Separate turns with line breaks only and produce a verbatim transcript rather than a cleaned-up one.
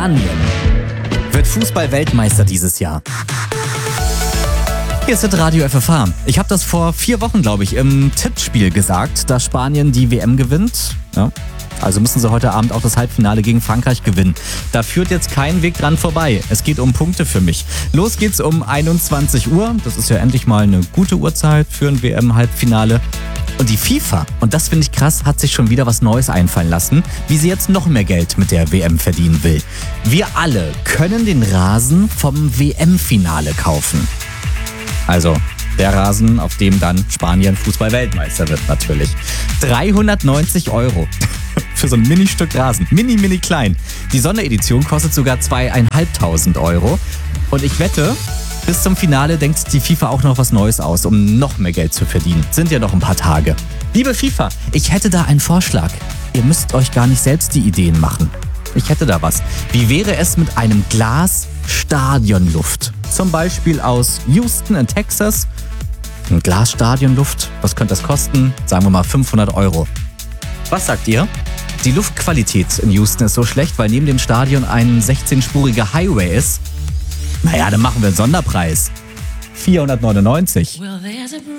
Spanien wird Fußball-Weltmeister dieses Jahr. Hier ist das Radio F F H. Ich habe das vor vier Wochen, glaube ich, im Tippspiel gesagt, dass Spanien die W M gewinnt. Ja. Also müssen sie heute Abend auch das Halbfinale gegen Frankreich gewinnen. Da führt jetzt kein Weg dran vorbei. Es geht um Punkte für mich. Los geht's um einundzwanzig Uhr. Das ist ja endlich mal eine gute Uhrzeit für ein W M-Halbfinale. Und die FIFA, und das finde ich krass, hat sich schon wieder was Neues einfallen lassen, wie sie jetzt noch mehr Geld mit der W M verdienen will. Wir alle können den Rasen vom W M-Finale kaufen. Also der Rasen, auf dem dann Spanien Fußball-Weltmeister wird natürlich. dreihundertneunzig Euro für so ein Mini-Stück Rasen. Mini, mini klein. Die Sonderedition kostet sogar zweitausendfünfhundert Euro. Und ich wette, bis zum Finale denkt die FIFA auch noch was Neues aus, um noch mehr Geld zu verdienen. Sind ja noch ein paar Tage. Liebe FIFA, ich hätte da einen Vorschlag. Ihr müsst euch gar nicht selbst die Ideen machen. Ich hätte da was. Wie wäre es mit einem Glas Stadionluft? Zum Beispiel aus Houston in Texas. Ein Glas Stadionluft, was könnte das kosten? Sagen wir mal fünfhundert Euro. Was sagt ihr? Die Luftqualität in Houston ist so schlecht, weil neben dem Stadion ein sechzehnspuriger Highway ist. Naja, dann machen wir einen Sonderpreis. vierhundertneunundneunzig.